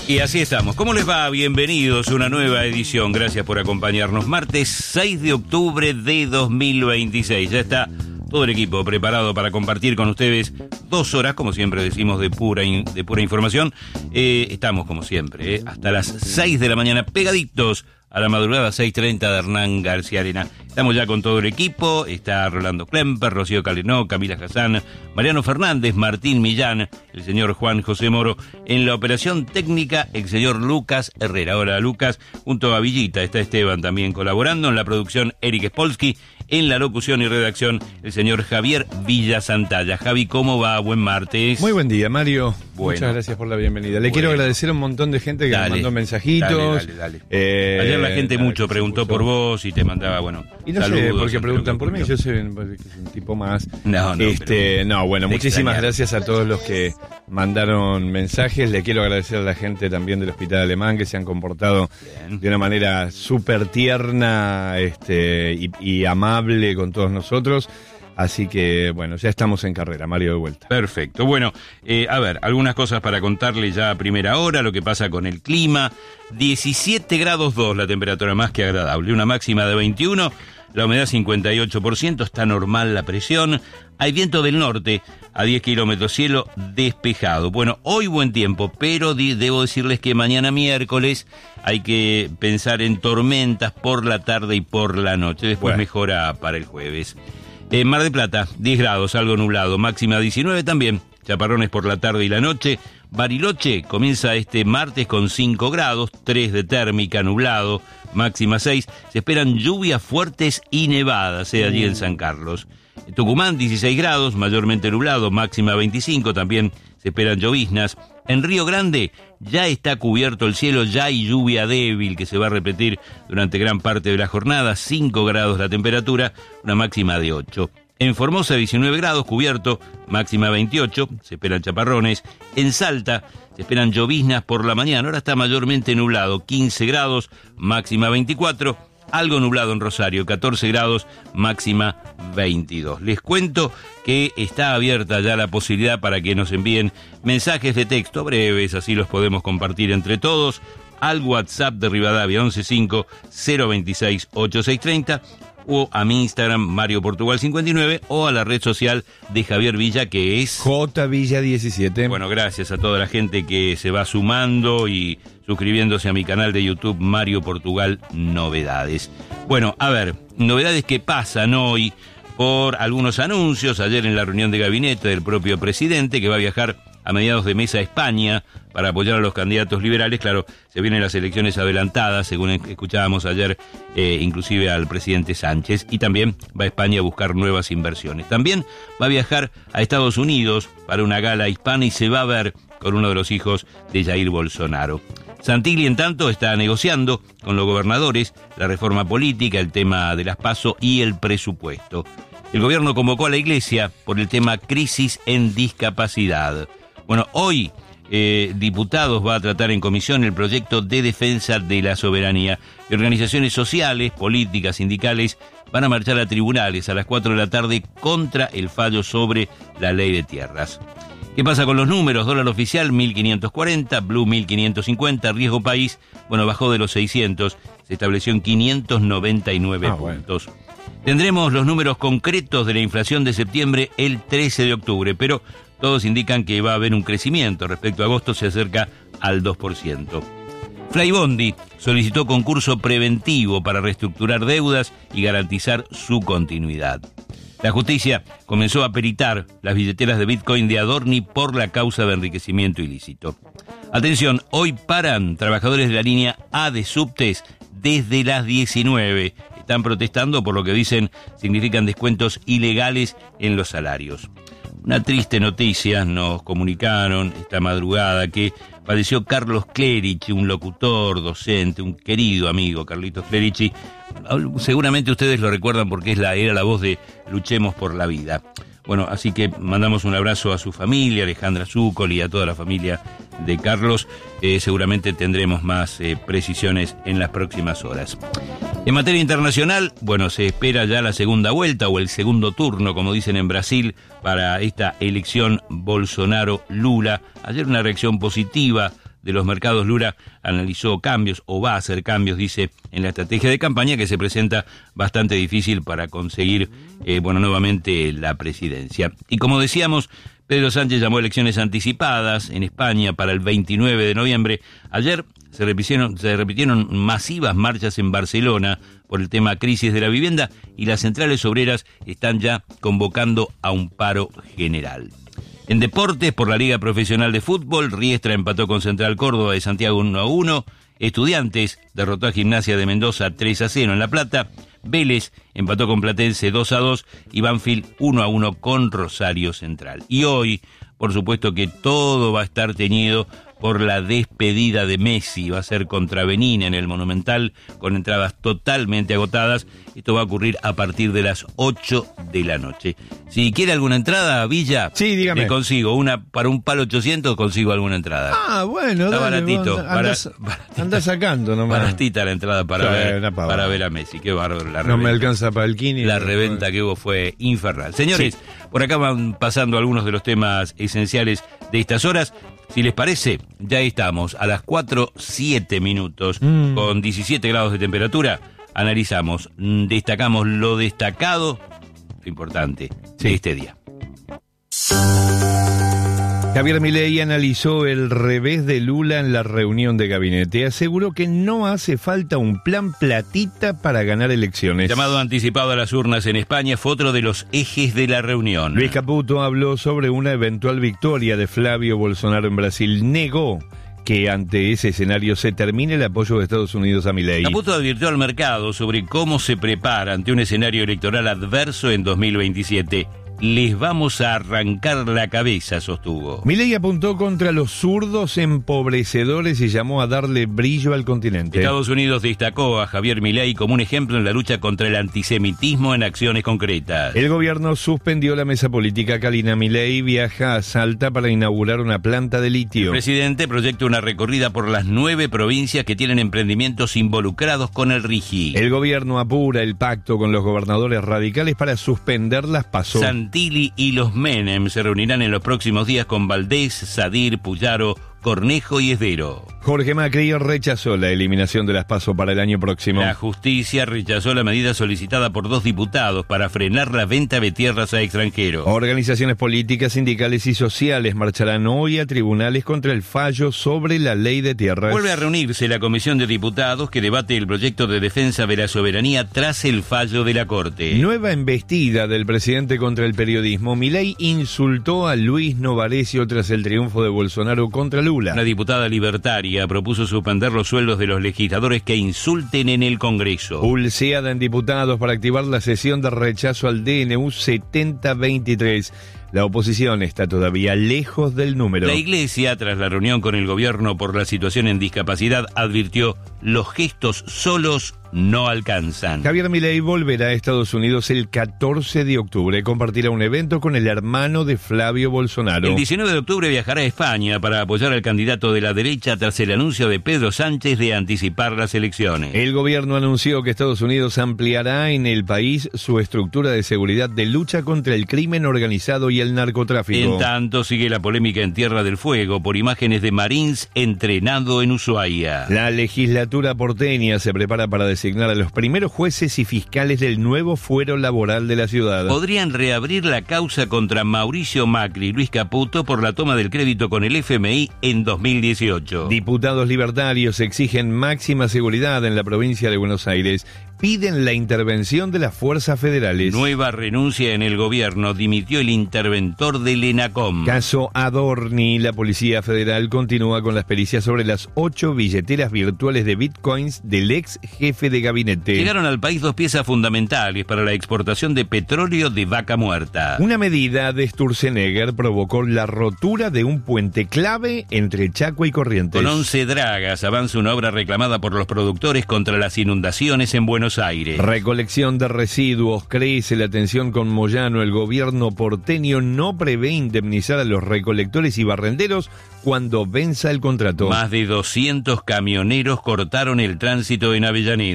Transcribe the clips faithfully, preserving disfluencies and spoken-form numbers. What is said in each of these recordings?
Y así estamos. ¿Cómo les va? Bienvenidos a una nueva edición. Gracias por acompañarnos. Martes seis de octubre de dos mil veintiséis. Ya está todo el equipo preparado para compartir con ustedes dos horas, como siempre decimos, de pura in, de pura información. Eh, estamos, como siempre, eh, hasta las seis de la mañana, pegaditos a la madrugada, seis treinta de Hernán García Arena. Estamos ya con todo el equipo. Está Rolando Klemper, Rocío Calenó, Camila Hassan, Mariano Fernández, Martín Millán, el señor Juan José Moro. En la operación técnica, el señor Lucas Herrera. Hola, Lucas. Junto a Villita está Esteban también colaborando. En la producción, Eric Spolsky. En la locución y redacción, el señor Javier Villasantalla. Javi, ¿cómo va? Buen martes. Muy buen día, Mario. Bueno. Muchas gracias por la bienvenida. Le Bueno. quiero agradecer a un montón de gente que Dale. me mandó mensajitos. Dale, dale, dale. Eh, Ayer la gente mucho preguntó por vos y te mandaba, bueno, Y no saludos. sé por qué entre preguntan lo que por mí, ocurrió. yo soy un, un tipo más. No, no, este, pero no, bueno, te muchísimas extrañaron. gracias a todos los que mandaron mensajes. Le quiero agradecer a la gente también del Hospital Alemán que se han comportado Bien. de una manera súper tierna este, y, y amable con todos nosotros. Así que, bueno, ya estamos en carrera, Mario, de vuelta. Perfecto. Bueno, eh, a ver, algunas cosas para contarle ya a primera hora, lo que pasa con el clima. diecisiete grados dos la temperatura, más que agradable. Una máxima de veintiuno, la humedad cincuenta y ocho por ciento, está normal la presión. Hay viento del norte a diez kilómetros, cielo despejado. Bueno, hoy buen tiempo, pero di- debo decirles que mañana miércoles hay que pensar en tormentas por la tarde y por la noche. Después Bueno. mejora para el jueves. En Mar del Plata, diez grados, algo nublado, máxima diecinueve también, chaparrones por la tarde y la noche. Bariloche comienza este martes con cinco grados, tres de térmica, nublado, máxima seis. Se esperan lluvias fuertes y nevadas eh, allí en San Carlos. En Tucumán, dieciséis grados, mayormente nublado, máxima veinticinco, también se esperan lloviznas. En Río Grande ya está cubierto el cielo, ya hay lluvia débil que se va a repetir durante gran parte de la jornada, cinco grados la temperatura, una máxima de ocho. En Formosa, diecinueve grados, cubierto, máxima veintiocho, se esperan chaparrones. En Salta se esperan lloviznas por la mañana, ahora está mayormente nublado, quince grados, máxima veinticuatro. Algo nublado en Rosario, catorce grados, máxima veintidós. Les cuento que está abierta ya la posibilidad para que nos envíen mensajes de texto breves, así los podemos compartir entre todos, al WhatsApp de Rivadavia once cinco cero veintiséis ochenta y seis treinta o a mi Instagram Mario Portugal cincuenta y nueve o a la red social de Javier Villa, que es... J Villa diecisiete. Bueno, gracias a toda la gente que se va sumando y suscribiéndose a mi canal de YouTube Mario Portugal Novedades. Bueno, a ver, novedades que pasan hoy por algunos anuncios. Ayer en la reunión de gabinete del propio presidente, que va a viajar a mediados de mes a España para apoyar a los candidatos liberales. Claro, se vienen las elecciones adelantadas, según escuchábamos ayer, eh, inclusive al presidente Sánchez, y también va a España a buscar nuevas inversiones. También va a viajar a Estados Unidos para una gala hispana y se va a ver con uno de los hijos de Jair Bolsonaro. Santilli, en tanto, está negociando con los gobernadores la reforma política, el tema de las PASO y el presupuesto. El gobierno convocó a la Iglesia por el tema crisis en discapacidad. Bueno, hoy eh, diputados va a tratar en comisión el proyecto de defensa de la soberanía. Y organizaciones sociales, políticas, sindicales van a marchar a tribunales a las cuatro de la tarde contra el fallo sobre la ley de tierras. ¿Qué pasa con los números? Dólar oficial mil quinientos cuarenta, Blue mil quinientos cincuenta, riesgo país, bueno, bajó de los seiscientos, se estableció en quinientos noventa y nueve Ah, puntos. Bueno. Tendremos los números concretos de la inflación de septiembre el trece de octubre, pero todos indican que va a haber un crecimiento. Respecto a agosto se acerca al dos por ciento. Flybondi solicitó concurso preventivo para reestructurar deudas y garantizar su continuidad. La justicia comenzó a peritar las billeteras de Bitcoin de Adorni por la causa de enriquecimiento ilícito. Atención, hoy paran trabajadores de la línea A de subtes desde las diecinueve. Están protestando por lo que dicen significan descuentos ilegales en los salarios. Una triste noticia nos comunicaron esta madrugada que falleció Carlos Clerici, un locutor, docente, un querido amigo, Carlitos Clerici. Seguramente ustedes lo recuerdan porque es la, era la voz de Luchemos por la Vida. Bueno, así que mandamos un abrazo a su familia, Alejandra Zúcol, y a toda la familia de Carlos. Eh, seguramente tendremos más eh, precisiones en las próximas horas. En materia internacional, bueno, se espera ya la segunda vuelta o el segundo turno, como dicen en Brasil, para esta elección Bolsonaro-Lula. Ayer una reacción positiva de los mercados, Lula analizó cambios, o va a hacer cambios, dice, en la estrategia de campaña, que se presenta bastante difícil para conseguir, eh, bueno, nuevamente la presidencia. Y como decíamos, Pedro Sánchez llamó a elecciones anticipadas en España para el veintinueve de noviembre. Ayer se repitieron, se repitieron masivas marchas en Barcelona por el tema crisis de la vivienda, y las centrales obreras están ya convocando a un paro general. En deportes, por la Liga Profesional de Fútbol, Riestra empató con Central Córdoba de Santiago uno a uno, Estudiantes derrotó a Gimnasia de Mendoza tres a cero en La Plata, Vélez empató con Platense dos a dos y Banfield uno a uno con Rosario Central. Y hoy, por supuesto que todo va a estar teñido por la despedida de Messi. Va a ser contra Benín en el Monumental, con entradas totalmente agotadas. Esto va a ocurrir a partir de las ocho de la noche. Si quiere alguna entrada, Villa, sí, dígame. Le consigo una para un palo ochocientos, consigo alguna entrada. Ah, bueno, está dale, baratito. Anda, andás, baratita, andás sacando nomás. Baratita la entrada para, sí, ver, para ver a Messi. Qué bárbaro la reventa. No me alcanza para el Kini. La reventa que hubo fue infernal. Señores, sí, por acá van pasando algunos de los temas esenciales de estas horas. Si les parece, ya estamos a las cuatro siete minutos, mm. con diecisiete grados de temperatura. Analizamos, destacamos lo destacado, lo importante, sí, de este día. Javier Milei analizó el revés de Lula en la reunión de gabinete. Aseguró que no hace falta un plan platita para ganar elecciones. Llamado anticipado a las urnas en España fue otro de los ejes de la reunión. Luis Caputo habló sobre una eventual victoria de Flavio Bolsonaro en Brasil. Negó que ante ese escenario se termine el apoyo de Estados Unidos a Milei. Caputo advirtió al mercado sobre cómo se prepara ante un escenario electoral adverso en dos mil veintisiete. Les vamos a arrancar la cabeza, sostuvo. Milei apuntó contra los zurdos empobrecedores y llamó a darle brillo al continente. Estados Unidos destacó a Javier Milei como un ejemplo en la lucha contra el antisemitismo en acciones concretas. El gobierno suspendió la mesa política. Kalina Milei viaja a Salta para inaugurar una planta de litio. El presidente proyecta una recorrida por las nueve provincias que tienen emprendimientos involucrados con el RIGI. El gobierno apura el pacto con los gobernadores radicales para suspender las PASO. Santilli y los Menem se reunirán en los próximos días con Valdés, Sadir, Puyaro, Cornejo y Esdero. Jorge Macri rechazó la eliminación de las PASO para el año próximo. La justicia rechazó la medida solicitada por dos diputados para frenar la venta de tierras a extranjeros. Organizaciones políticas, sindicales y sociales marcharán hoy a tribunales contra el fallo sobre la ley de tierras. Vuelve a reunirse la Comisión de Diputados que debate el proyecto de defensa de la soberanía tras el fallo de la Corte. Nueva embestida del presidente contra el periodismo. Milei insultó a Luis Novarecio tras el triunfo de Bolsonaro contra Lula. Una diputada libertaria propuso suspender los sueldos de los legisladores que insulten en el Congreso. Pulseada en diputados para activar la sesión de rechazo al D N U setenta veintitrés. La oposición está todavía lejos del número. La Iglesia, tras la reunión con el gobierno por la situación en discapacidad, advirtió: los gestos solos no alcanzan. Javier Milei volverá a Estados Unidos el catorce de octubre. Compartirá un evento con el hermano de Flavio Bolsonaro. El diecinueve de octubre viajará a España para apoyar al candidato de la derecha tras el anuncio de Pedro Sánchez de anticipar las elecciones. El gobierno anunció que Estados Unidos ampliará en el país su estructura de seguridad de lucha contra el crimen organizado y el narcotráfico. En tanto, sigue la polémica en Tierra del Fuego por imágenes de Marines entrenado en Ushuaia. La legislatura porteña se prepara para designar a los primeros jueces y fiscales del nuevo fuero laboral de la ciudad. Podrían reabrir la causa contra Mauricio Macri y Luis Caputo por la toma del crédito con el F M I en dos mil dieciocho. Diputados libertarios exigen máxima seguridad en la provincia de Buenos Aires. Piden la intervención de las fuerzas federales. Nueva renuncia en el gobierno. Dimitió el interventor del ENACOM. Caso Adorni. La Policía Federal continúa con las pericias sobre las ocho billeteras virtuales de bitcoins del ex jefe de gabinete. Llegaron al país dos piezas fundamentales para la exportación de petróleo de vaca muerta. Una medida de Sturzenegger provocó la rotura de un puente clave entre Chaco y Corrientes. Con once dragas avanza una obra reclamada por los productores contra las inundaciones en Buenos Aires. Recolección de residuos. Crece la tensión con Moyano. El gobierno porteño no prevé indemnizar a los recolectores y barrenderos cuando venza el contrato. Más de doscientos camioneros cortaron el tránsito en Avellaneda.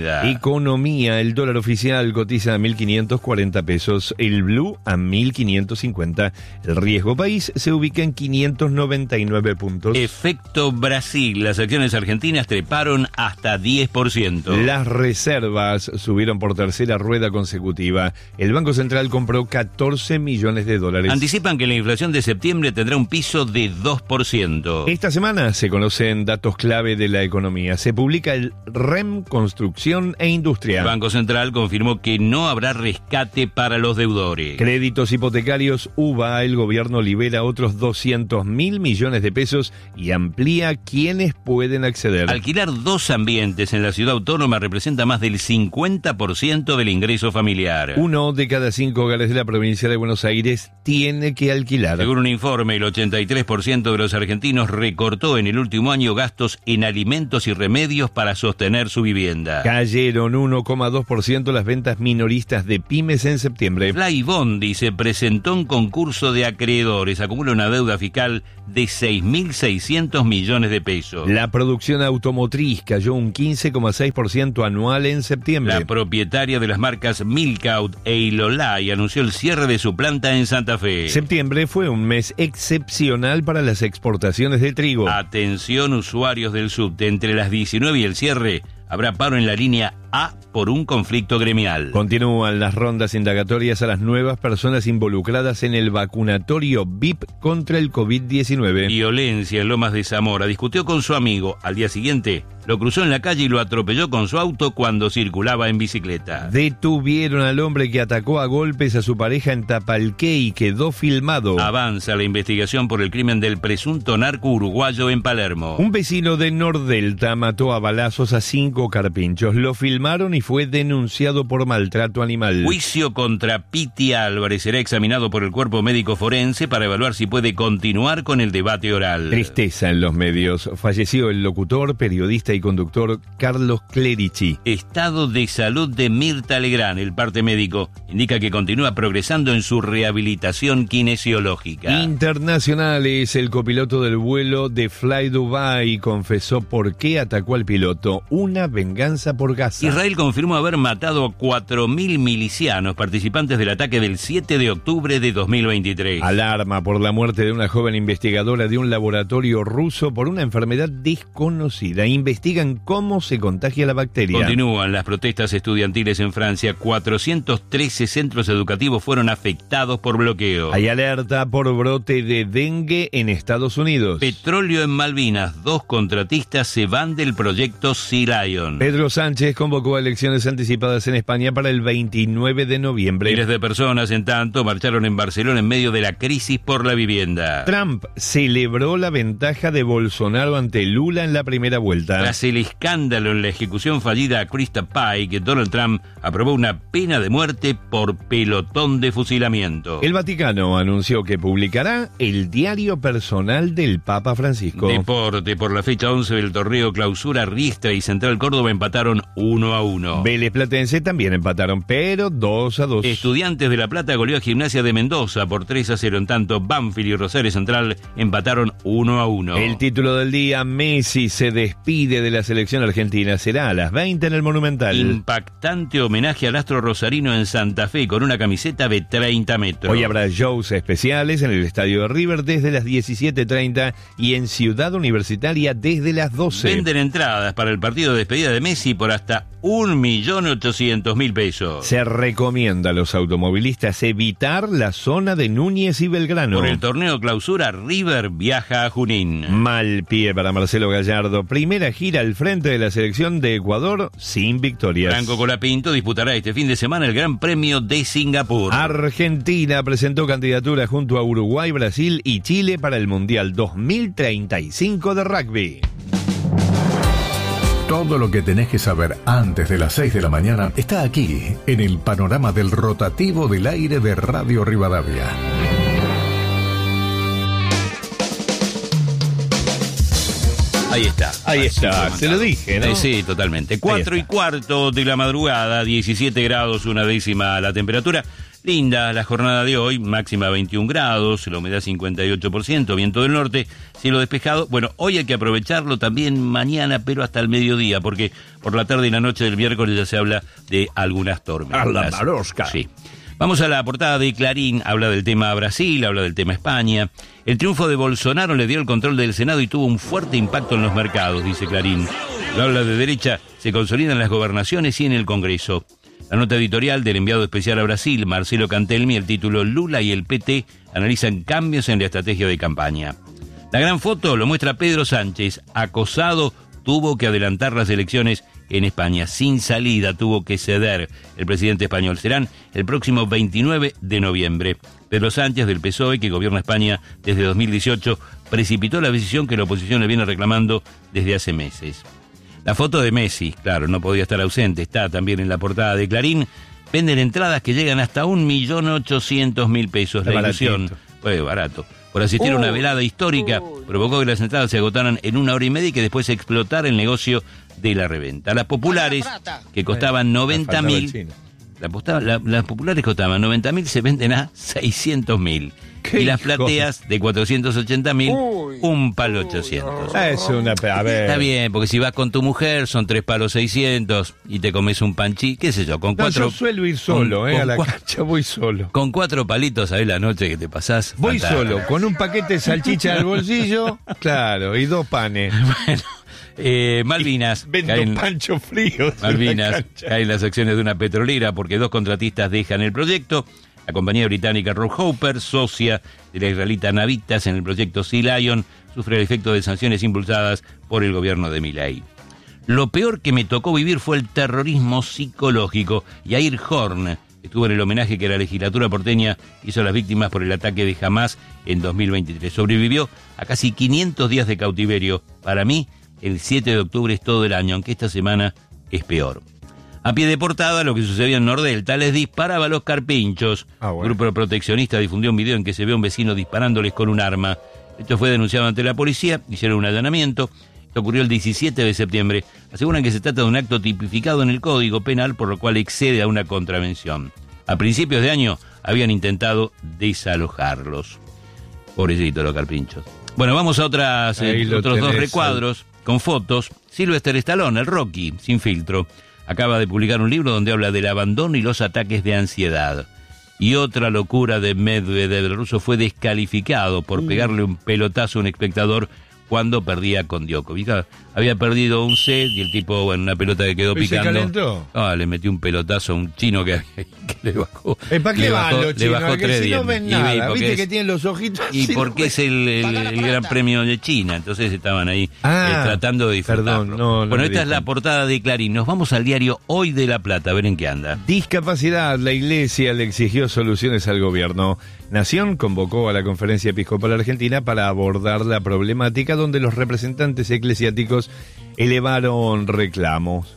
moneda. Economía, el dólar oficial cotiza a mil quinientos cuarenta pesos, el blue a mil quinientos cincuenta. El riesgo país se ubica en quinientos noventa y nueve puntos. Efecto Brasil, las acciones argentinas treparon hasta diez por ciento. Las reservas subieron por tercera rueda consecutiva. El Banco Central compró catorce millones de dólares. Anticipan que la inflación de septiembre tendrá un piso de dos por ciento. Esta semana se conocen datos clave de la economía. Se publica el R E M Construcción e Industria. El Banco Central confirmó que no habrá rescate para los deudores. Créditos hipotecarios, U B A, el gobierno libera otros doscientos mil millones de pesos y amplía quienes pueden acceder. Alquilar dos ambientes en la ciudad autónoma representa más del cincuenta por ciento del ingreso familiar. Uno de cada cinco hogares de la provincia de Buenos Aires tiene que alquilar. Según un informe, el ochenta y tres por ciento de los argentinos recortó en el último año gastos en alimentos y remedios para sostener su vivienda. Cayeron uno coma dos por ciento las ventas minoristas de pymes en septiembre. Flybondi se presentó un concurso de acreedores, acumula una deuda fiscal de seis mil seiscientos millones de pesos. La producción automotriz cayó un quince coma seis por ciento anual en septiembre. La propietaria de las marcas Milkout e Ilolai anunció el cierre de su planta en Santa Fe. Septiembre fue un mes excepcional para las exportaciones de trigo. Atención, usuarios del subte, entre las diecinueve y el cierre habrá paro en la línea A por un conflicto gremial. Continúan las rondas indagatorias a las nuevas personas involucradas en el vacunatorio V I P contra el COVID diecinueve. Violencia en Lomas de Zamora. Discutió con su amigo. Al día siguiente lo cruzó en la calle y lo atropelló con su auto cuando circulaba en bicicleta. Detuvieron al hombre que atacó a golpes a su pareja en Tapalqué y quedó filmado. Avanza la investigación por el crimen del presunto narco uruguayo en Palermo. Un vecino de Nordelta mató a balazos a cinco carpinchos. Lo filmaron y fue denunciado por maltrato animal. Juicio contra Piti Álvarez será examinado por el cuerpo médico forense para evaluar si puede continuar con el debate oral. Tristeza en los medios. Falleció el locutor, periodista y conductor Carlos Clerici. Estado de salud de Mirta Legrand. El parte médico indica que continúa progresando en su rehabilitación kinesiológica. Internacionales. El copiloto del vuelo de Fly Dubai confesó por qué atacó al piloto. Una venganza por Gaza. Israel confirmó haber matado a cuatro mil milicianos participantes del ataque del siete de octubre de dos mil veintitrés. Alarma por la muerte de una joven investigadora de un laboratorio ruso por una enfermedad desconocida. Investigan cómo se contagia la bacteria. Continúan las protestas estudiantiles en Francia. cuatrocientos trece centros educativos fueron afectados por bloqueo. Hay alerta por brote de dengue en Estados Unidos. Petróleo en Malvinas. Dos contratistas se van del proyecto Sea Lion. Pedro Sánchez convocó a elecciones anticipadas en España para el veintinueve de noviembre. Miles de personas, en tanto, marcharon en Barcelona en medio de la crisis por la vivienda. Trump celebró la ventaja de Bolsonaro ante Lula en la primera vuelta. Tras el escándalo en la ejecución fallida a Krista Pike, Donald Trump aprobó una pena de muerte por pelotón de fusilamiento. El Vaticano anunció que publicará el diario personal del Papa Francisco. Deporte, por la fecha once del torneo Clausura, Riestra y Central Córdoba empataron uno a uno. Vélez Platense también empataron, pero dos a dos. Estudiantes de La Plata goleó a Gimnasia de Mendoza por tres a cero, en tanto Banfield y Rosario Central empataron uno a uno. El título del día: Messi se despide de la selección argentina. Será a las veinte en el Monumental. Impactante homenaje al astro rosarino en Santa Fe con una camiseta de treinta metros. Hoy habrá shows especiales en el estadio de River desde las diecisiete treinta y en Ciudad Universitaria desde las doce. Venden entradas para el partido de despedida de Messi por hasta un millón ochocientos mil pesos. Se recomienda a los automovilistas evitar la zona de Núñez y Belgrano. Por el torneo Clausura, River viaja a Junín. Mal pie para Marcelo Gallardo. Primera gira al frente de la selección de Ecuador sin victorias. Franco Colapinto disputará este fin de semana el Gran Premio de Singapur. Argentina presentó candidatura junto a Uruguay, Brasil y Chile para el Mundial dos mil treinta y cinco de rugby. Todo lo que tenés que saber antes de las seis de la mañana está aquí, en el panorama del rotativo del aire de Radio Rivadavia. Ahí está. Ahí está, se lo dije, ¿no? Eh, sí, totalmente. Cuatro y cuarto de la madrugada, diecisiete grados, una décima la temperatura. Linda la jornada de hoy, máxima veintiún grados, la humedad cincuenta y ocho por ciento, viento del norte, cielo despejado. Bueno, hoy hay que aprovecharlo, también mañana, pero hasta el mediodía, porque por la tarde y la noche del miércoles ya se habla de algunas tormentas. A la marosca. Sí. Vamos a la portada de Clarín, habla del tema Brasil, habla del tema España. El triunfo de Bolsonaro le dio el control del Senado y tuvo un fuerte impacto en los mercados, dice Clarín. Lo habla de derecha, se consolidan las gobernaciones y en el Congreso. La nota editorial del enviado especial a Brasil, Marcelo Cantelmi, el título Lula y el P T analizan cambios en la estrategia de campaña. La gran foto lo muestra Pedro Sánchez, acosado, tuvo que adelantar las elecciones en España, sin salida, tuvo que ceder el presidente español. Serán el próximo veintinueve de noviembre. Pedro Sánchez, del P S O E, que gobierna España desde dos mil dieciocho, precipitó la decisión que la oposición le viene reclamando desde hace meses. La foto de Messi, claro, no podía estar ausente, está también en la portada de Clarín. Venden entradas que llegan hasta un millón ochocientos mil pesos. La ilusión fue barato. Por asistir uh, a una velada histórica, uh, provocó que las entradas se agotaran en una hora y media y que después explotara el negocio de la reventa. Las populares, que costaban noventa mil, la postaba, la, las populares costaban noventa mil, se venden a seiscientos mil. Y las plateas de cuatrocientos ochenta mil, un palo ochocientos. Es una... A ver. Está bien, porque si vas con tu mujer son tres palos seiscientos y te comes un panchí, qué sé yo, con cuatro... No, yo suelo ir solo, con, eh, con a la cuatro, cancha voy solo. Con cuatro palitos, ¿sabés la noche que te pasás? Voy Fantástico. Solo, con un paquete de salchicha al bolsillo, claro, y dos panes. Bueno... Eh, Malvinas, Vendo caen, pancho frío. Malvinas, caen las acciones de una petrolera porque dos contratistas dejan el proyecto. La compañía británica Rockhoper, socia de la israelita Navitas en el proyecto Sea Lion, sufre el efecto de sanciones impulsadas por el gobierno de Milei. Lo peor que me tocó vivir fue el terrorismo psicológico. Yair Horn estuvo en el homenaje que la legislatura porteña hizo a las víctimas por el ataque de Hamás en dos mil veintitrés. Sobrevivió a casi quinientos días de cautiverio. Para mí, el siete de octubre es todo el año, aunque esta semana es peor. A pie de portada, lo que sucedía en Nordelta, les disparaba a los carpinchos. Ah, bueno. Un grupo proteccionista difundió un video en que se ve a un vecino disparándoles con un arma. Esto fue denunciado ante la policía, hicieron un allanamiento. Esto ocurrió el diecisiete de septiembre. Aseguran que se trata de un acto tipificado en el Código Penal, por lo cual excede a una contravención. A principios de año habían intentado desalojarlos. Pobrecito los carpinchos. Bueno, vamos a otras, eh, otros tenés, dos recuadros con fotos. Sylvester Stallone, el Rocky, sin filtro, acaba de publicar un libro donde habla del abandono y los ataques de ansiedad. Y otra locura de Medvedev, el ruso, fue descalificado por pegarle un pelotazo a un espectador cuando perdía con Djokovic. Había perdido un set y el tipo, bueno, una pelota que quedó picando. ¿Se calentó? Ah, le metió un pelotazo a un chino que, que le bajó. ¿Eh, ¿Para qué le van bajó, los chinos? le bajó tres si dientes. No ven nada, viste es, que tienen los ojitos. Y porque no es el, el, el Gran Premio de China, entonces estaban ahí ah, eh, tratando de disfrutarlo. Perdón, no, no bueno, esta dije. es la portada de Clarín. Nos vamos al diario Hoy de La Plata, a ver en qué anda. Discapacidad, la Iglesia le exigió soluciones al gobierno. Nación convocó a la Conferencia Episcopal Argentina para abordar la problemática donde los representantes eclesiásticos elevaron reclamos.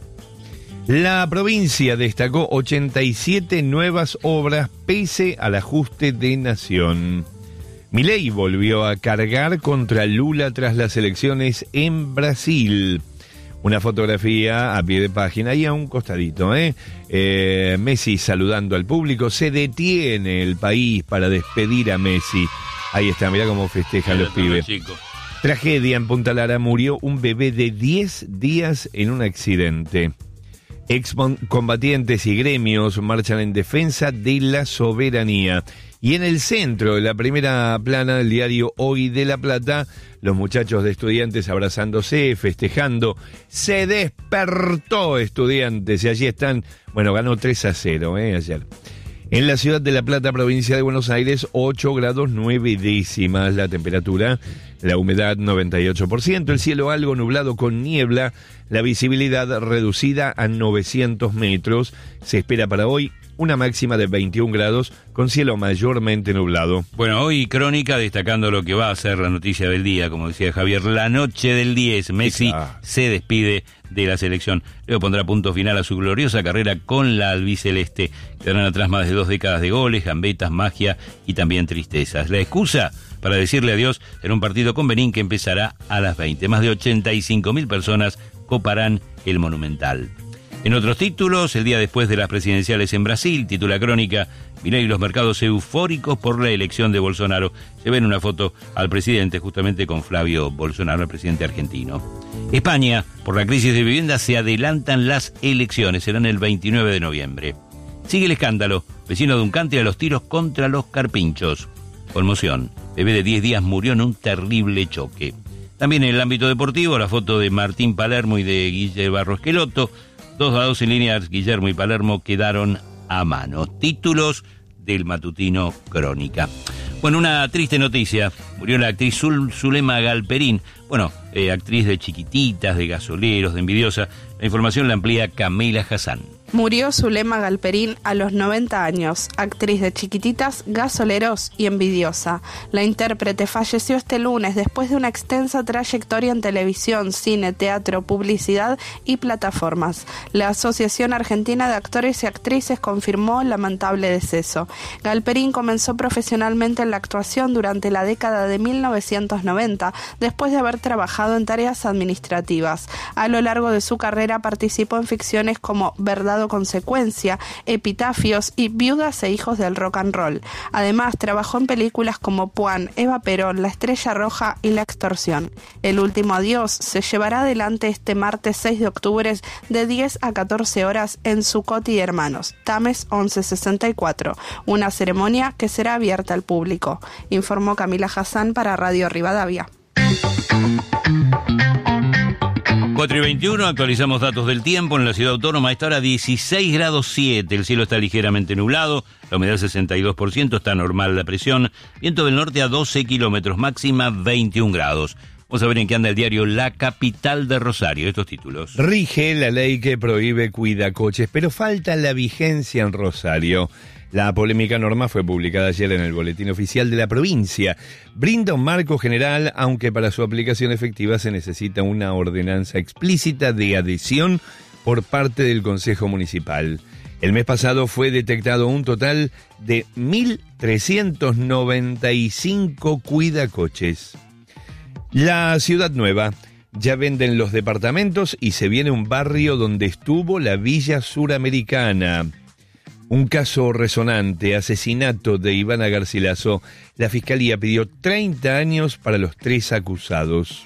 La provincia destacó ochenta y siete nuevas obras pese al ajuste de Nación. Milei volvió a cargar contra Lula tras las elecciones en Brasil. Una fotografía a pie de página y a un costadito, ¿eh? eh Messi saludando al público. Se detiene el país para despedir a Messi. Ahí está, mirá cómo festejan los pibes. Chicos. Tragedia en Punta Lara, murió un bebé de diez días en un accidente. Excombatientes y gremios marchan en defensa de la soberanía. Y en el centro de la primera plana del diario Hoy de La Plata, los muchachos de Estudiantes abrazándose, festejando. Se despertó Estudiantes y allí están. Bueno, ganó tres a cero eh, ayer. En la ciudad de La Plata, provincia de Buenos Aires, ocho grados nueve décimas la temperatura, la humedad noventa y ocho por ciento, el cielo algo nublado con niebla, la visibilidad reducida a novecientos metros. Se espera para hoy una máxima de veintiún grados con cielo mayormente nublado. Bueno, hoy crónica destacando lo que va a ser la noticia del día, como decía Javier, la noche del diez, Messi sí, claro. se despide de la selección. Luego pondrá punto final a su gloriosa carrera con la albiceleste. Quedarán atrás más de dos décadas de goles, gambetas, magia y también tristezas. La excusa para decirle adiós en un partido con Benín que empezará a las veinte. Más de ochenta y cinco mil personas coparán el Monumental. En otros títulos, el día después de las presidenciales en Brasil, titula Crónica, Milei y los mercados eufóricos por la elección de Bolsonaro. Se ve en una foto al presidente justamente con Flavio Bolsonaro, el presidente argentino. España, por la crisis de vivienda, se adelantan las elecciones, serán el veintinueve de noviembre. Sigue el escándalo, vecino de un country a los tiros contra los carpinchos. Conmoción, bebé de diez días murió en un terrible choque. También en el ámbito deportivo, la foto de Martín Palermo y de Guille Barro Esqueloto. Dos a dos en líneas, Guillermo y Palermo quedaron a mano. Títulos del matutino Crónica. Bueno, una triste noticia. Murió la actriz Zul, Zulema Galperín. Bueno, eh, actriz de Chiquititas, de Gasoleros, de Envidiosa. La información la amplía Camila Hassan. Murió Zulema Galperín a los noventa años, actriz de Chiquititas, Gasoleros y Envidiosa. La intérprete falleció este lunes después de una extensa trayectoria en televisión, cine, teatro, publicidad y plataformas. La Asociación Argentina de Actores y Actrices confirmó el lamentable deceso. Galperín comenzó profesionalmente en la actuación durante la década de mil novecientos noventa, después de haber trabajado en tareas administrativas. A lo largo de su carrera participó en ficciones como Verdad Consecuencia, Epitafios y Viudas e Hijos del Rock and Roll. Además, trabajó en películas como Puan, Eva Perón, La Estrella Roja y La Extorsión. El último adiós se llevará adelante este martes seis de octubre de diez a catorce horas en Zucotti y Hermanos, Tames once sesenta y cuatro, una ceremonia que será abierta al público, informó Camila Hassan para Radio Rivadavia. cuatro y veintiuno, actualizamos datos del tiempo en la ciudad autónoma. A esta hora dieciséis grados siete, el cielo está ligeramente nublado, la humedad sesenta y dos por ciento, está normal la presión, viento del norte a doce kilómetros, máxima veintiún grados. Vamos a ver en qué anda el diario La Capital de Rosario, estos títulos. Rige la ley que prohíbe cuidacoches, pero falta la vigencia en Rosario. La polémica norma fue publicada ayer en el Boletín Oficial de la provincia. Brinda un marco general, aunque para su aplicación efectiva se necesita una ordenanza explícita de adhesión por parte del Consejo Municipal. El mes pasado fue detectado un total de mil trescientos noventa y cinco cuidacoches. La Ciudad Nueva. Ya venden los departamentos y se viene un barrio donde estuvo la Villa Suramericana. Un caso resonante, asesinato de Ivana Garcilaso. La Fiscalía pidió treinta años para los tres acusados.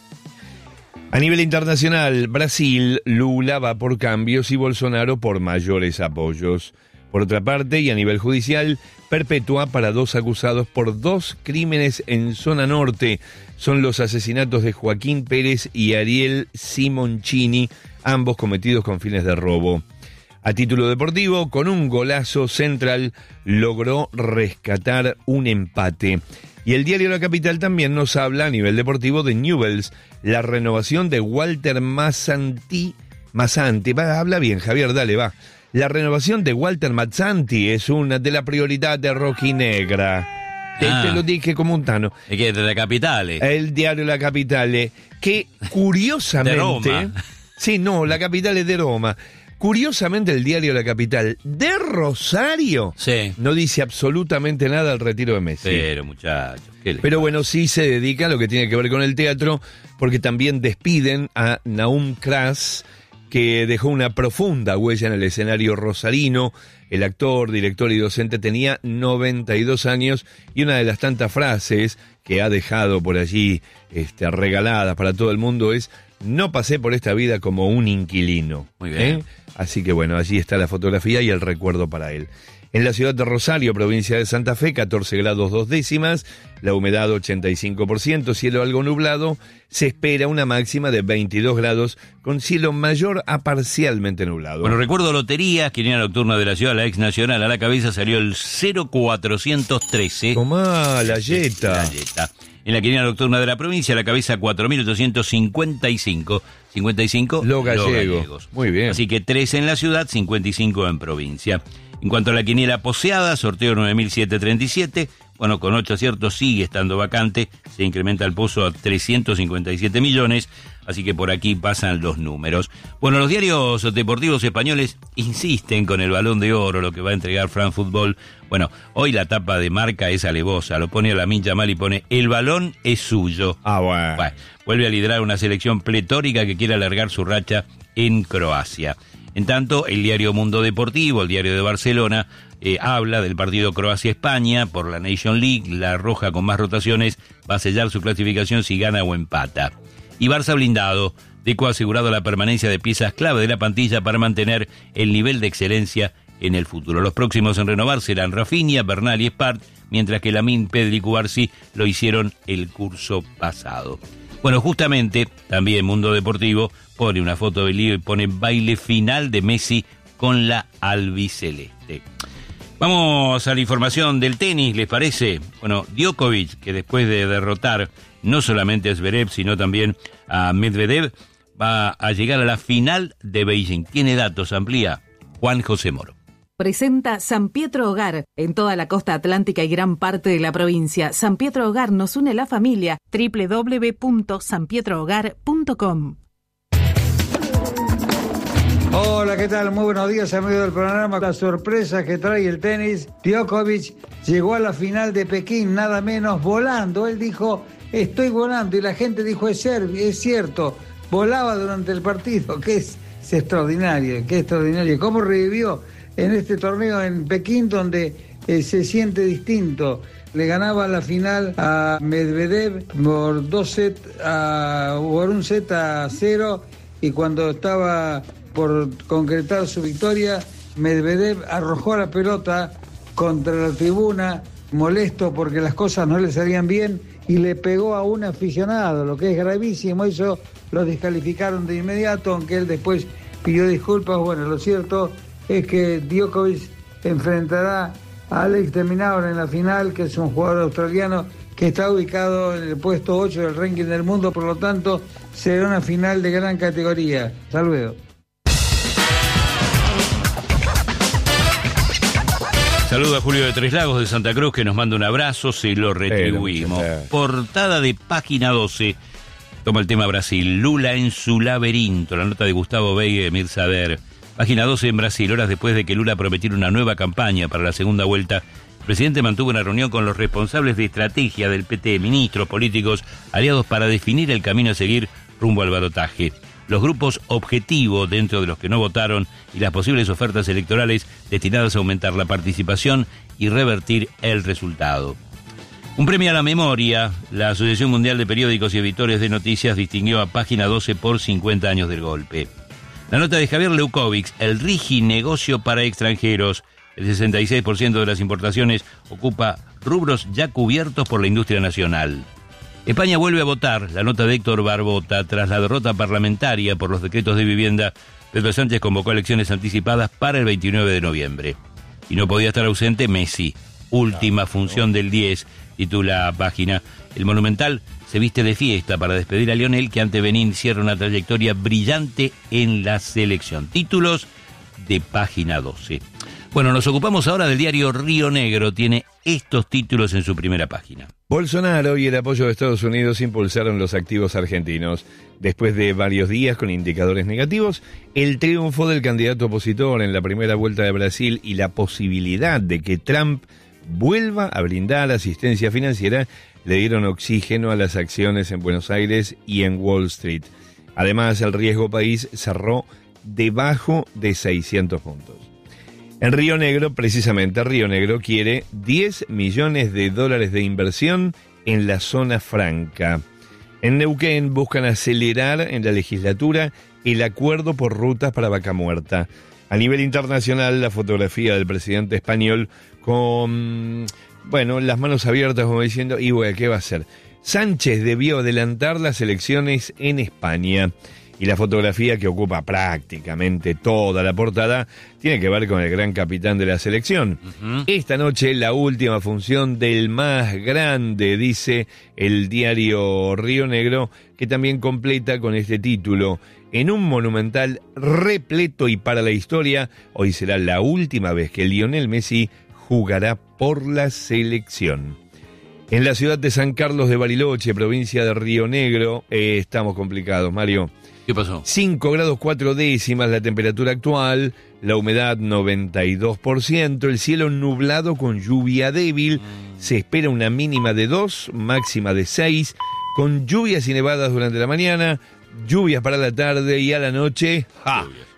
A nivel internacional, Brasil, Lula va por cambios y Bolsonaro por mayores apoyos. Por otra parte, y a nivel judicial, perpetua para dos acusados por dos crímenes en zona norte. Son los asesinatos de Joaquín Pérez y Ariel Simoncini, ambos cometidos con fines de robo. A título deportivo, con un golazo, Central logró rescatar un empate. Y el diario La Capital también nos habla a nivel deportivo de Newell's, la renovación de Walter Mazzanti. Mazzanti, va, habla bien, Javier, dale, va. La renovación de Walter Mazzanti es una de las prioridades de Rojinegra. Te, ah, te lo dije como un tano. Es que es de La Capital. El diario La Capital, que curiosamente... De Roma. Sí, no, La Capital es de Roma. Curiosamente, el diario La Capital de Rosario sí. no dice absolutamente nada al retiro de Messi. Pero, muchachos. Pero bueno, sí se dedica a lo que tiene que ver con el teatro, porque también despiden a Nahum Kras, que dejó una profunda huella en el escenario rosarino. El actor, director y docente tenía noventa y dos años y una de las tantas frases que ha dejado por allí este, regaladas para todo el mundo es: no pasé por esta vida como un inquilino. Muy bien. ¿Eh? Así que bueno, allí está la fotografía y el recuerdo para él. En la ciudad de Rosario, provincia de Santa Fe, catorce grados dos décimas, la humedad ochenta y cinco por ciento, cielo algo nublado, se espera una máxima de veintidós grados con cielo mayor a parcialmente nublado. Bueno, recuerdo loterías, quiniela nocturna de la ciudad, la ex nacional, a la cabeza salió el cero cuatrocientos trece. Tomá, la yeta. La yeta. En la quiniela nocturna de la provincia, la cabeza cuatro mil ochocientos cincuenta y cinco. cincuenta y cinco Los gallego. gallegos. Muy bien. Así que trece en la ciudad, cincuenta y cinco en provincia. En cuanto a la quiniela poseada, sorteo nueve mil setecientos treinta y siete. Bueno, con ocho aciertos sigue estando vacante. Se incrementa el pozo a trescientos cincuenta y siete millones. Así que por aquí pasan los números. Bueno, los diarios deportivos españoles insisten con el Balón de Oro, lo que va a entregar France Football. Bueno, hoy la tapa de Marca es alevosa. Lo pone a Lamine Yamal y pone: el balón es suyo. Ah, bueno. Bueno, vuelve a liderar una selección pletórica que quiere alargar su racha en Croacia. En tanto, el diario Mundo Deportivo, el diario de Barcelona, eh, habla del partido Croacia-España por la Nation League. La roja con más rotaciones va a sellar su clasificación si gana o empata. Y Barça blindado. Deco ha asegurado la permanencia de piezas clave de la plantilla para mantener el nivel de excelencia en el futuro. Los próximos en renovar serán Rafinha, Bernal y Espart, mientras que Lamine, Pedri y Cubarsí lo hicieron el curso pasado. Bueno, justamente, también Mundo Deportivo pone una foto del lío y pone baile final de Messi con la albiceleste. Vamos a la información del tenis, ¿les parece? Bueno, Djokovic, que después de derrotar no solamente a Zverev, sino también a Medvedev, va a llegar a la final de Beijing. Tiene datos, amplía Juan José Moro. Presenta San Pietro Hogar, en toda la costa atlántica y gran parte de la provincia. San Pietro Hogar nos une la familia. doble u doble u doble u punto san pietro hogar punto com. Hola, ¿qué tal? Muy buenos días, amigos del programa. La sorpresa que trae el tenis. Djokovic llegó a la final de Pekín, nada menos volando. Él dijo, estoy volando, y la gente dijo, es, ser, es cierto, volaba durante el partido, que es, es extraordinario, que es extraordinario. ¿Cómo revivió en este torneo en Pekín, donde eh, se siente distinto? Le ganaba la final a Medvedev por dos set a, por un set a cero, y cuando estaba por concretar su victoria, Medvedev arrojó la pelota contra la tribuna, molesto porque las cosas no le salían bien, y le pegó a un aficionado, lo que es gravísimo. Eso lo descalificaron de inmediato, aunque él después pidió disculpas. Bueno, lo cierto es que Djokovic enfrentará a Alex de Minaur en la final, que es un jugador australiano que está ubicado en el puesto ocho del ranking del mundo, por lo tanto será una final de gran categoría. Hasta luego. Saludo a Julio de Tres Lagos de Santa Cruz, que nos manda un abrazo, se lo retribuimos. Eh, Portada de Página doce, toma el tema Brasil, Lula en su laberinto, la nota de Gustavo Veiga y Emir Sader. Página doce en Brasil, horas después de que Lula prometiera una nueva campaña para la segunda vuelta, el presidente mantuvo una reunión con los responsables de estrategia del P T, ministros, políticos, aliados para definir el camino a seguir rumbo al balotaje. Los grupos objetivo dentro de los que no votaron y las posibles ofertas electorales destinadas a aumentar la participación y revertir el resultado. Un premio a la memoria. La Asociación Mundial de Periódicos y Editores de Noticias distinguió a Página doce por cincuenta años del golpe. La nota de Javier Leukovic, el Rigi negocio para extranjeros. El sesenta y seis por ciento de las importaciones ocupa rubros ya cubiertos por la industria nacional. España vuelve a votar, la nota de Héctor Barbota. Tras la derrota parlamentaria por los decretos de vivienda, Pedro Sánchez convocó elecciones anticipadas para el veintinueve de noviembre. Y no podía estar ausente Messi. Última función del diez, titula Página. El Monumental se viste de fiesta para despedir a Lionel, que ante Benín cierra una trayectoria brillante en la selección. Títulos de Página doce. Bueno, nos ocupamos ahora del diario Río Negro. Tiene estos títulos en su primera página. Bolsonaro y el apoyo de Estados Unidos impulsaron los activos argentinos. Después de varios días con indicadores negativos, el triunfo del candidato opositor en la primera vuelta de Brasil y la posibilidad de que Trump vuelva a brindar asistencia financiera le dieron oxígeno a las acciones en Buenos Aires y en Wall Street. Además, el riesgo país cerró debajo de seiscientos puntos. En Río Negro, precisamente, Río Negro quiere diez millones de dólares de inversión en la zona franca. En Neuquén buscan acelerar en la legislatura el acuerdo por rutas para Vaca Muerta. A nivel internacional, la fotografía del presidente español con, bueno, las manos abiertas, como diciendo, y bueno, ¿qué va a hacer? Sánchez debió adelantar las elecciones en España. Y la fotografía, que ocupa prácticamente toda la portada, tiene que ver con el gran capitán de la selección. Uh-huh. Esta noche, la última función del más grande, dice el diario Río Negro, que también completa con este título. En un Monumental repleto y para la historia, hoy será la última vez que Lionel Messi jugará por la selección. En la ciudad de San Carlos de Bariloche, provincia de Río Negro, eh, estamos complicados, Mario. ¿Qué pasó? cinco grados cuatro décimas la temperatura actual, la humedad noventa y dos por ciento, el cielo nublado con lluvia débil, mm. se espera una mínima de dos, máxima de seis, con lluvias y nevadas durante la mañana, lluvias para la tarde y a la noche, ¡ja!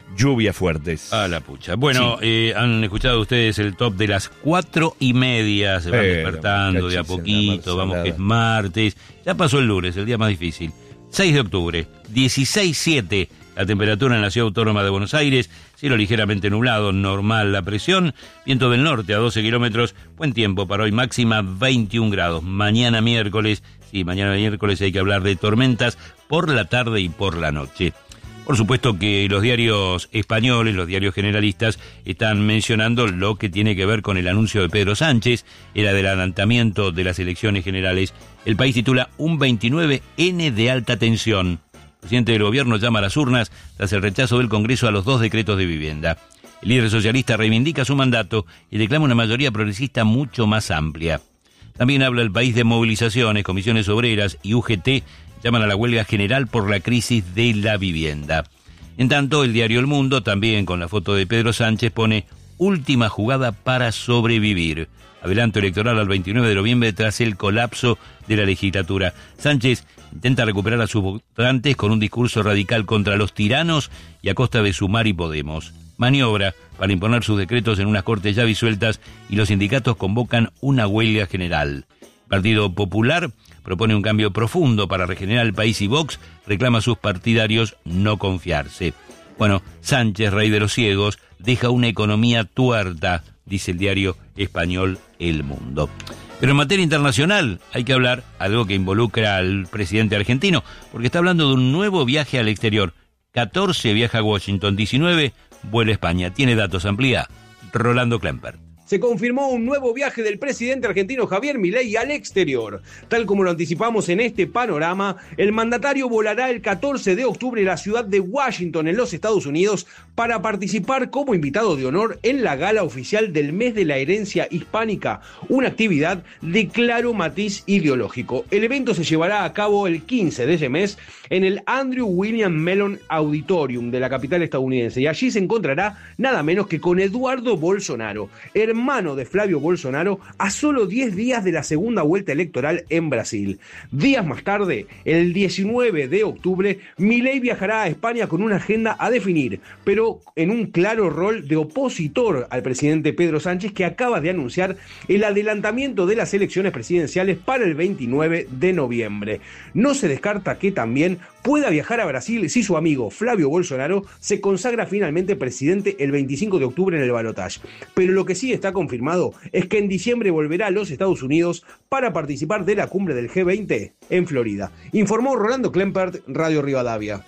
lluvias fuertes. A la pucha. Bueno, sí. eh, han escuchado ustedes el top de las cuatro y media. Se van Pero, despertando de a poquito. Vamos que es martes. Ya pasó el lunes, el día más difícil. seis de octubre, dieciséis siete. La temperatura en la Ciudad Autónoma de Buenos Aires. Cielo ligeramente nublado, normal la presión. Viento del norte a doce kilómetros. Buen tiempo para hoy, máxima veintiún grados. Mañana miércoles, sí, mañana miércoles hay que hablar de tormentas por la tarde y por la noche. Por supuesto que los diarios españoles, los diarios generalistas, están mencionando lo que tiene que ver con el anuncio de Pedro Sánchez, el adelantamiento de las elecciones generales. El País titula Un veintinueve ene de alta tensión. El presidente del gobierno llama a las urnas tras el rechazo del Congreso a los dos decretos de vivienda. El líder socialista reivindica su mandato y reclama una mayoría progresista mucho más amplia. También habla El País de movilizaciones, comisiones obreras y U G T llaman a la huelga general por la crisis de la vivienda. En tanto, el diario El Mundo, también con la foto de Pedro Sánchez, pone última jugada para sobrevivir. Adelanto electoral al veintinueve de noviembre tras el colapso de la legislatura. Sánchez intenta recuperar a sus votantes con un discurso radical contra los tiranos y a costa de Sumar y Podemos. Maniobra para imponer sus decretos en unas cortes ya disueltas y los sindicatos convocan una huelga general. El Partido Popular propone un cambio profundo para regenerar el país y Vox reclama a sus partidarios no confiarse. Bueno, Sánchez, rey de los ciegos, deja una economía tuerta, dice el diario español El Mundo. Pero en materia internacional hay que hablar algo que involucra al presidente argentino, porque está hablando de un nuevo viaje al exterior. catorce viaja a Washington, diecinueve vuela a España. Tiene datos, amplía Rolando Klempert. Se confirmó un nuevo viaje del presidente argentino Javier Milei al exterior. Tal como lo anticipamos en este panorama, el mandatario volará el catorce de octubre a la ciudad de Washington, en los Estados Unidos, para participar como invitado de honor en la gala oficial del Mes de la Herencia Hispánica, una actividad de claro matiz ideológico. El evento se llevará a cabo el quince de ese mes en el Andrew William Mellon Auditorium de la capital estadounidense, y allí se encontrará nada menos que con Eduardo Bolsonaro, hermano de Flavio Bolsonaro, a solo diez días de la segunda vuelta electoral en Brasil. Días más tarde, el diecinueve de octubre, Milei viajará a España con una agenda a definir, pero en un claro rol de opositor al presidente Pedro Sánchez, que acaba de anunciar el adelantamiento de las elecciones presidenciales para el veintinueve de noviembre. No se descarta que también pueda viajar a Brasil si su amigo Flavio Bolsonaro se consagra finalmente presidente el veinticinco de octubre en el balotaje. Pero lo que sí está confirmado es que en diciembre volverá a los Estados Unidos para participar de la cumbre del G veinte en Florida. Informó Rolando Klempert, Radio Rivadavia.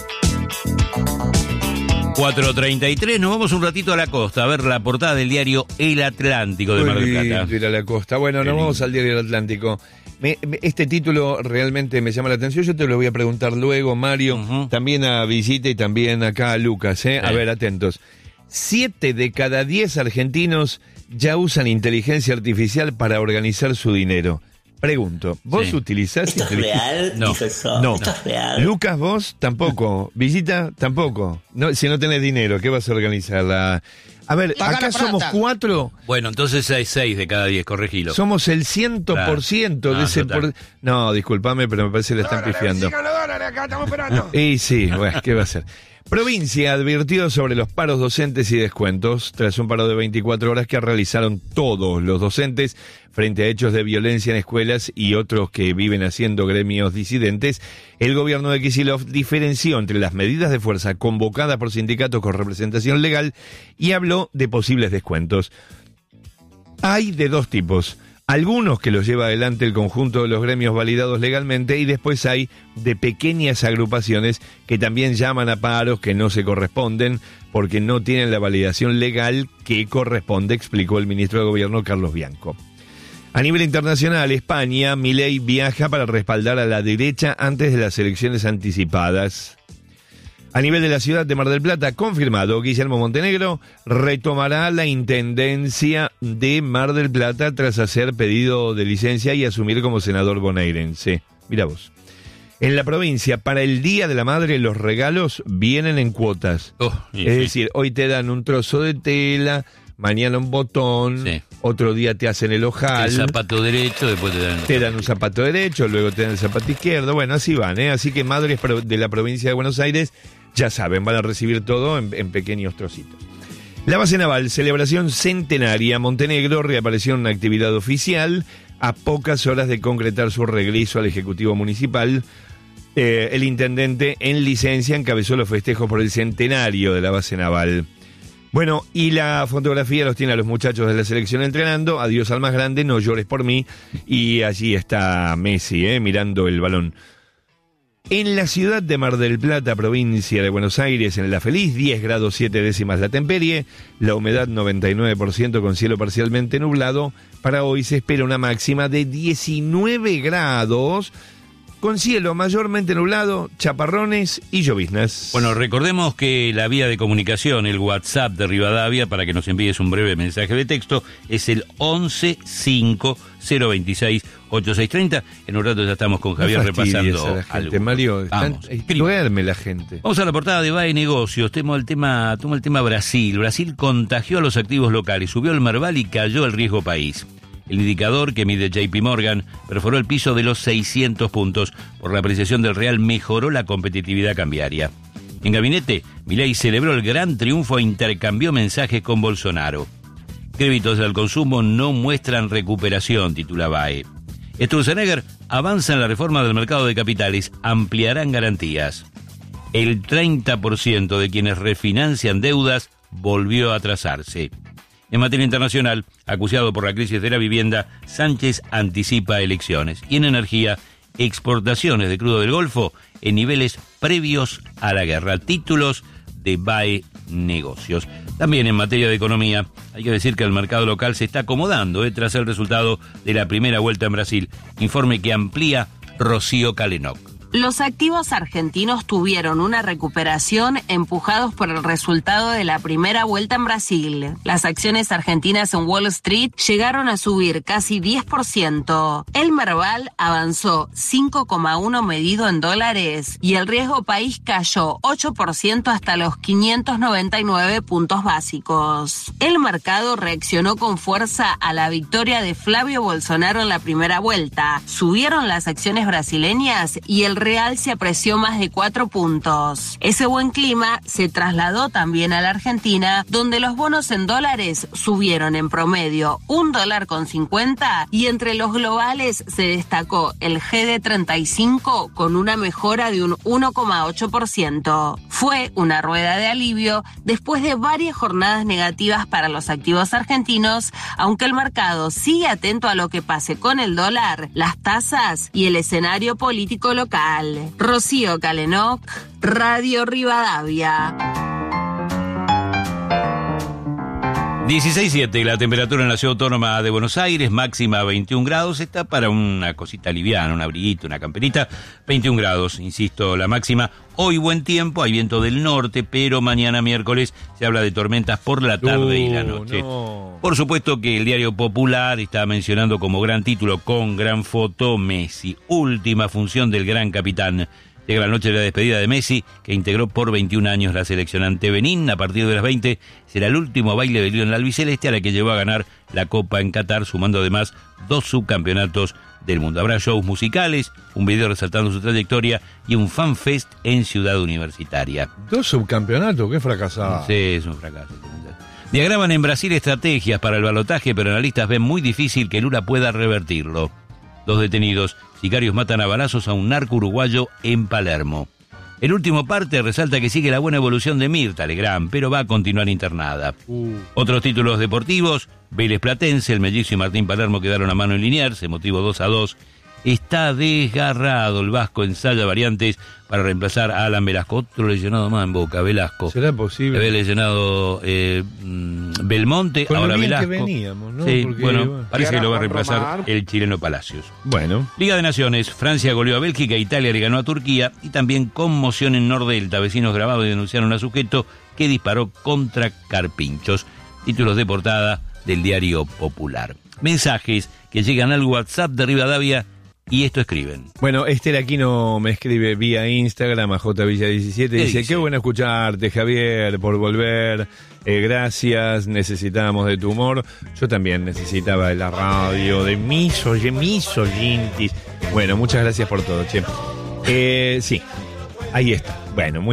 cuatro treinta y tres, nos vamos un ratito a la costa a ver la portada del diario El Atlántico de Mar del Plata. Ir a la costa. Bueno, Qué nos lindo. Vamos al diario El Atlántico. Me, me, este título realmente me llama la atención. Yo te lo voy a preguntar luego, Mario, uh-huh. también a Visita y también acá a Lucas. ¿eh? A ver, atentos. Siete de cada diez argentinos ya usan inteligencia artificial para organizar su dinero. Pregunto, ¿vos sí. utilizás ¿Esto inteligencia? es real? No, Eso. no. ¿Esto es real? Lucas, vos tampoco. Visita tampoco. No, si no tenés dinero, ¿qué vas a organizar? La... A ver, Paga acá somos cuatro. Bueno, entonces hay seis de cada diez, corregilo. Somos el ciento por ciento claro. de ese... Por... No, discúlpame, pero me parece que le están dólares, pifiando. Sigan los dólares, acá estamos esperando. Y sí, bueno, ¿qué va a hacer? Provincia advirtió sobre los paros docentes y descuentos tras un paro de veinticuatro horas que realizaron todos los docentes frente a hechos de violencia en escuelas y otros que viven haciendo gremios disidentes. El gobierno de Kicillof diferenció entre las medidas de fuerza convocadas por sindicatos con representación legal y habló de posibles descuentos. Hay de dos tipos. Algunos que los lleva adelante el conjunto de los gremios validados legalmente y después hay de pequeñas agrupaciones que también llaman a paros que no se corresponden porque no tienen la validación legal que corresponde, explicó el ministro de Gobierno Carlos Bianco. A nivel internacional, España, Milei viaja para respaldar a la derecha antes de las elecciones anticipadas. A nivel de la ciudad de Mar del Plata, confirmado, Guillermo Montenegro retomará la intendencia de Mar del Plata tras hacer pedido de licencia y asumir como senador bonaerense. Mirá vos. En la provincia, para el Día de la Madre, los regalos vienen en cuotas. Oh, sí, es sí. decir, hoy te dan un trozo de tela, mañana un botón, sí. otro día te hacen el ojal. El zapato derecho, después te dan... Te dan un zapato derecho, luego te dan el zapato izquierdo. Bueno, así van, ¿eh? Así que madres de la provincia de Buenos Aires ya saben, van a recibir todo en, en pequeños trocitos. La base naval, celebración centenaria. Montenegro reapareció en una actividad oficial a pocas horas de concretar su regreso al Ejecutivo Municipal. Eh, el intendente en licencia encabezó los festejos por el centenario de la base naval. Bueno, y la fotografía los tiene a los muchachos de la selección entrenando. Adiós al más grande, no llores por mí. Y allí está Messi, eh, mirando el balón. En la ciudad de Mar del Plata, provincia de Buenos Aires, en La Feliz, diez grados siete décimas la temperie, la humedad noventa y nueve por ciento con cielo parcialmente nublado. Para hoy se espera una máxima de diecinueve grados, con cielo mayormente nublado, chaparrones y lloviznas. Bueno, recordemos que la vía de comunicación, el WhatsApp de Rivadavia, para que nos envíes un breve mensaje de texto, es el once cinco cero veintiséis ochenta y seis treinta. En un rato ya estamos con Javier no repasando a la gente, algo. Mario, Vamos, están, duerme la gente. Vamos a la portada de B A E Negocios. Temo el tema, toma el tema Brasil. Brasil contagió a los activos locales, subió el Merval y cayó el riesgo país. El indicador que mide J P Morgan perforó el piso de los seiscientos puntos. Por la apreciación del real mejoró la competitividad cambiaria. En gabinete, Milei celebró el gran triunfo e intercambió mensajes con Bolsonaro. Créditos al consumo no muestran recuperación, titula B A E. Sturzenegger avanza en la reforma del mercado de capitales, ampliarán garantías. El treinta por ciento de quienes refinancian deudas volvió a atrasarse. En materia internacional, acusado por la crisis de la vivienda, Sánchez anticipa elecciones. Y en energía, exportaciones de crudo del Golfo en niveles previos a la guerra. Títulos de B A E Negocios. También en materia de economía, hay que decir que el mercado local se está acomodando eh, tras el resultado de la primera vuelta en Brasil. Informe que amplía Rocío Calenoc. Los activos argentinos tuvieron una recuperación empujados por el resultado de la primera vuelta en Brasil. Las acciones argentinas en Wall Street llegaron a subir casi diez por ciento. El Merval avanzó cinco coma uno medido en dólares y el riesgo país cayó ocho por ciento hasta los quinientos noventa y nueve puntos básicos. El mercado reaccionó con fuerza a la victoria de Flavio Bolsonaro en la primera vuelta. Subieron las acciones brasileñas y el real se apreció más de cuatro puntos. Ese buen clima se trasladó también a la Argentina, donde los bonos en dólares subieron en promedio un dólar con cincuenta y entre los globales se destacó el G D treinta y cinco con una mejora de un uno coma ocho por ciento. Fue una rueda de alivio después de varias jornadas negativas para los activos argentinos, aunque el mercado sigue atento a lo que pase con el dólar, las tasas y el escenario político local. Rocío Calenoc, Radio Rivadavia. dieciséis siete, la temperatura en la Ciudad Autónoma de Buenos Aires, máxima veintiún grados, está para una cosita liviana, un abriguito, una camperita, veintiún grados, insisto, la máxima. Hoy buen tiempo, hay viento del norte, pero mañana miércoles se habla de tormentas por la tarde uh, y la noche. No. Por supuesto que el Diario Popular está mencionando como gran título, con gran foto, Messi, última función del gran capitán. Llega la noche de la despedida de Messi, que integró por veintiún años la selección ante Benín. A partir de las veinte será el último baile de Lionel albiceleste, a la que llevó a ganar la Copa en Qatar, sumando además dos subcampeonatos del mundo. Habrá shows musicales, un video resaltando su trayectoria y un fanfest en Ciudad Universitaria. ¿Dos subcampeonatos? ¡Qué fracasado! Sí, es un fracaso. Diagraman en Brasil estrategias para el balotaje, pero analistas ven muy difícil que Lula pueda revertirlo. Dos detenidos, sicarios matan a balazos a un narco uruguayo en Palermo. El último parte resalta que sigue la buena evolución de Mirta Legrand, pero va a continuar internada. Uh. Otros títulos deportivos, Vélez Platense, el mellizo y Martín Palermo quedaron a mano en Liniers, se motivó dos a dos. Está desgarrado el Vasco, ensaya variantes para reemplazar a Alan Velasco. Otro lesionado más en Boca, Velasco. ¿Será posible? Había lesionado eh, Belmonte, con ahora lo bien Velasco. Que veníamos, ¿no? Sí, Porque, bueno, bueno, parece que lo va a reemplazar Romar. el chileno Palacios. Bueno. Liga de Naciones, Francia goleó a Bélgica, Italia le ganó a Turquía y también conmoción en Nordelta. Vecinos grabados denunciaron a sujeto que disparó contra carpinchos. Títulos de portada del Diario Popular. Mensajes que llegan al WhatsApp de Rivadavia. Y esto escriben. Bueno, Esther Aquino me escribe vía Instagram a J Villa diecisiete. Dice, dice, qué bueno escucharte, Javier, por volver. Eh, gracias, necesitábamos de tu humor. Yo también necesitaba de la radio, de mis, oye, mis oyentes. Bueno, muchas gracias por todo, che. Eh, sí, ahí está. Bueno, muy bien.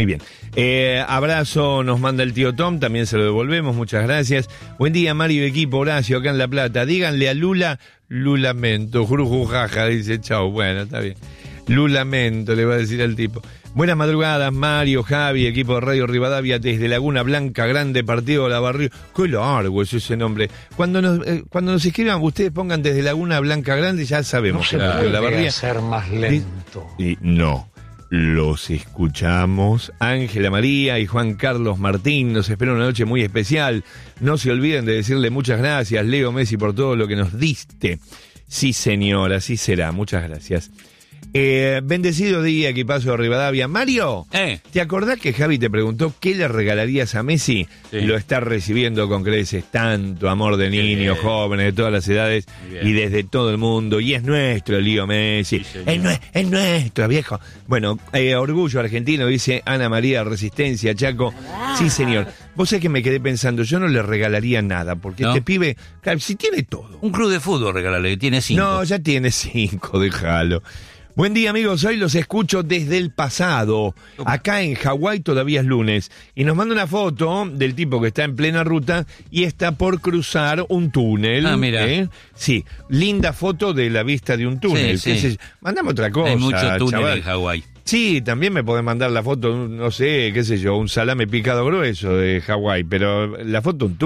Eh, abrazo nos manda el tío Tom, también se lo devolvemos, muchas gracias. Buen día, Mario y equipo, Horacio, acá en La Plata. Díganle a Lula, Lulamento, jurujujaja, dice chau. Bueno, está bien. Lulamento, le va a decir al tipo. Buenas madrugadas, Mario, Javi, equipo de Radio Rivadavia, desde Laguna Blanca, Grande, Partido de la Barrio. Qué largo es ese nombre. Cuando nos, eh, cuando nos escriban, ustedes pongan desde Laguna Blanca Grande, ya sabemos. No se que puede la Barría ser más lento. Y, y no, los escuchamos. Ángela María y Juan Carlos Martín, nos espera una noche muy especial. No se olviden de decirle muchas gracias, Leo Messi, por todo lo que nos diste. Sí, señora, así será. Muchas gracias. Eh, bendecido día, equipazo de Rivadavia. Mario, eh. ¿te acordás que Javi te preguntó qué le regalarías a Messi? Sí. Lo está recibiendo con creces, tanto amor de niños, jóvenes, de todas las edades y desde todo el mundo. Y es nuestro, Leo Messi. Sí, es, nue- es nuestro, viejo. Bueno, eh, orgullo argentino, dice Ana María, Resistencia, Chaco. Ah. Sí, señor. Vos sabés que me quedé pensando, yo no le regalaría nada, porque ¿No? este pibe, claro, si tiene todo. Un club de fútbol regálale, tiene cinco. No, ya tiene cinco, déjalo. Buen día, amigos, hoy los escucho desde el pasado. Acá en Hawái todavía es lunes. Y nos manda una foto del tipo que está en plena ruta y está por cruzar un túnel. Ah, mira. ¿eh? Sí, linda foto de la vista de un túnel. Sí, sí. Mandame otra cosa, Hay mucho túnel chaval. en Hawái. Sí, también me podés mandar la foto, no sé, qué sé yo, un salame picado grueso de Hawái, pero la foto un túnel.